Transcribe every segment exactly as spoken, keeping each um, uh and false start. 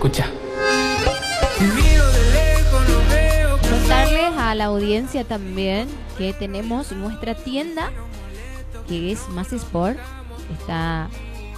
Escucha. Contarles a la audiencia también que tenemos nuestra tienda, que es Más Sport. Está,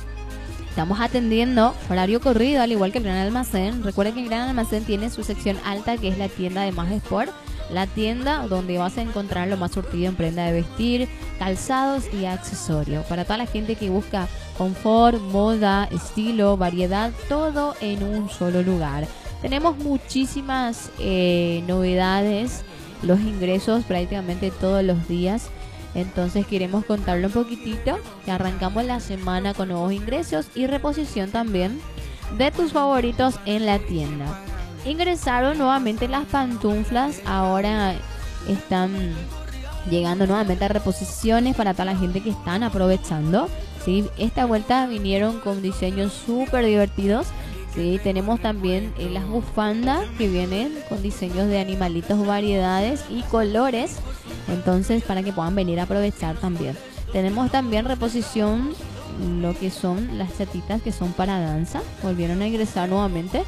estamos atendiendo horario corrido, al igual que el Gran Almacén. Recuerda que el Gran Almacén tiene su sección alta, que es la tienda de Más Sport. La tienda donde vas a encontrar lo más surtido en prenda de vestir, calzados y accesorios. Para toda la gente que busca confort, moda, estilo, variedad, todo en un solo lugar. Tenemos muchísimas eh, novedades, los ingresos prácticamente todos los días. Entonces queremos contarle un poquitito que arrancamos la semana con nuevos ingresos y reposición también de tus favoritos en la tienda. Ingresaron nuevamente las pantuflas, ahora están llegando nuevamente a reposiciones para toda la gente que están aprovechando, ¿sí? Esta vuelta vinieron con diseños súper divertidos, ¿sí? Tenemos también eh, las bufandas que vienen con diseños de animalitos, variedades y colores, entonces para que puedan venir a aprovechar también. Tenemos también reposición, lo que son las chatitas que son para danza, volvieron a ingresar nuevamente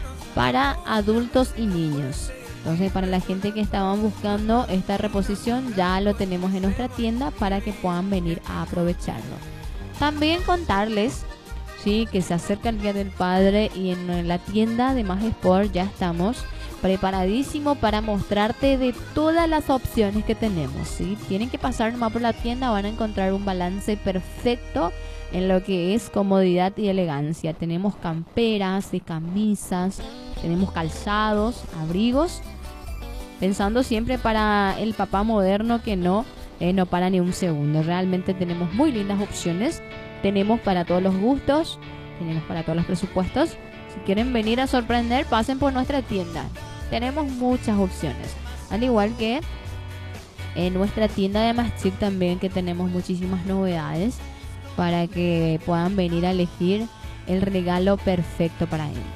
para adultos y niños. Entonces para la gente que estaban buscando esta reposición, ya lo tenemos en nuestra tienda para que puedan venir a aprovecharlo. También contarles, sí, que se acerca el Día del Padre y en la tienda de Más Sport ya estamos preparadísimo para mostrarte de todas las opciones que tenemos, ¿sí? Tienen que pasar nomás por la tienda, van a encontrar un balance perfecto en lo que es comodidad y elegancia. Tenemos camperas y camisas, tenemos calzados, abrigos, pensando siempre para el papá moderno que no, eh, no para ni un segundo. Realmente tenemos muy lindas opciones, tenemos para todos los gustos, tenemos para todos los presupuestos. Si quieren venir a sorprender, pasen por nuestra tienda. Tenemos muchas opciones, al igual que en nuestra tienda de Más Chic también, que tenemos muchísimas novedades para que puedan venir a elegir el regalo perfecto para ellos.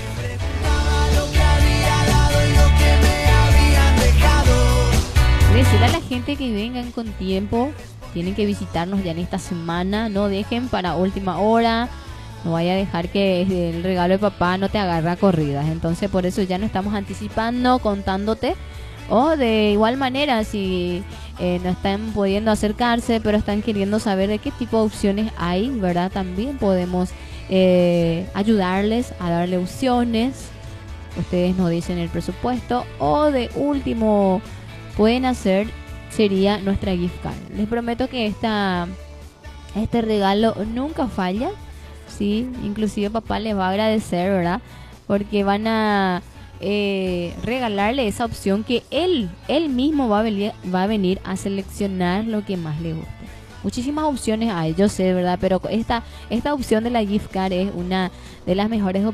Decirle a la gente que vengan con tiempo, tienen que visitarnos ya en esta semana, no dejen para última hora, no vaya a dejar que el regalo de papá no te agarre a corridas. Entonces por eso ya nos estamos anticipando, contándote. O de igual manera, si eh, no están pudiendo acercarse, pero están queriendo saber de qué tipo de opciones hay, ¿verdad? También podemos eh, ayudarles a darle opciones. Ustedes nos dicen el presupuesto. O de último, pueden hacer, sería nuestra gift card. Les prometo que esta, este regalo nunca falla, ¿sí? Inclusive papá les va a agradecer, ¿verdad? Porque van a Eh, regalarle esa opción que él él mismo va a, venir, va a venir a seleccionar lo que más le guste. Muchísimas opciones hay, yo sé, ¿verdad? Pero esta, esta opción de la gift card es una de las mejores